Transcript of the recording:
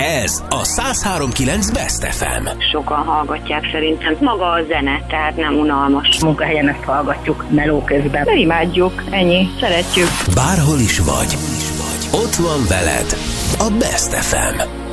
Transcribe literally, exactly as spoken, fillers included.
Ez a száz három kilenc Best ef em. Sokan hallgatják szerintem. Maga a zene, tehát nem unalmas. Munkahelyen ezt hallgatjuk meló közben. De imádjuk, ennyi, szeretjük. Bárhol is vagy, ott van veled a Best ef em.